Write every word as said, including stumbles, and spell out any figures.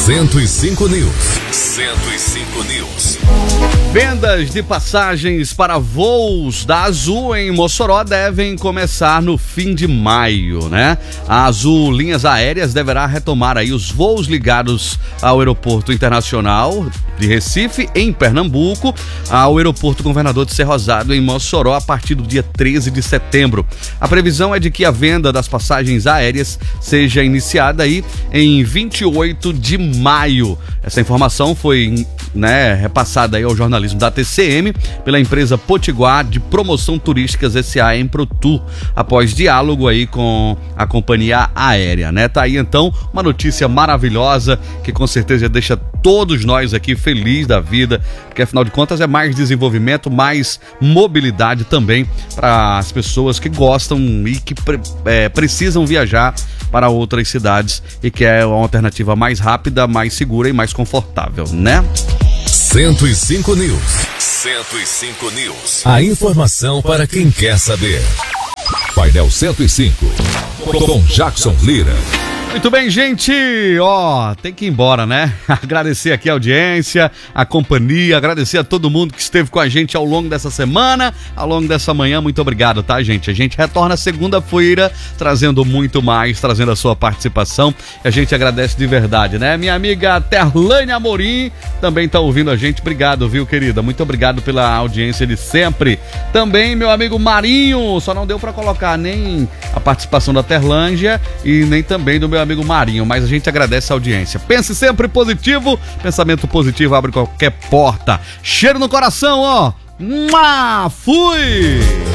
cento e cinco News. cento e cinco News. Vendas de passagens para voos da Azul em Mossoró devem começar no fim de maio, né? A Azul Linhas Aéreas deverá retomar aí os voos ligados ao Aeroporto Internacional de Recife, em Pernambuco, ao Aeroporto Governador de Cerrosado, em Mossoró, a partir do dia treze de setembro. A previsão é de que a venda das passagens aéreas seja iniciada aí em vinte e oito de maio. Essa informação foi, né, repassada aí ao jornalismo da T C M pela empresa Potiguar de Promoção Turísticas S A Emprotur, após diálogo aí com a companhia aérea, né? Tá aí então uma notícia maravilhosa que com certeza deixa todos nós aqui felizes da vida, porque afinal de contas é mais desenvolvimento, mais mobilidade também para as pessoas que gostam e que pre- é, precisam viajar para outras cidades e que é uma alternativa mais rápida, mais segura e mais confortável, né? cento e cinco News. cento e cinco News. A informação para quem quer saber. Painel cento e cinco. Com Jackson Lira. Muito bem, gente, ó, tem que ir embora, né? Agradecer aqui a audiência, a companhia, agradecer a todo mundo que esteve com a gente ao longo dessa semana, ao longo dessa manhã. Muito obrigado, tá, gente? A gente retorna segunda-feira trazendo muito mais, trazendo a sua participação. A gente agradece de verdade, né? Minha amiga Terlane Amorim também tá ouvindo a gente. Obrigado, viu, querida? Muito obrigado pela audiência de sempre. Também meu amigo Marinho, só não deu pra colocar nem a participação da Terlândia e nem também do meu amigo Marinho, mas a gente agradece a audiência. Pense sempre positivo, pensamento positivo abre qualquer porta. Cheiro no coração, ó. Mua, fui!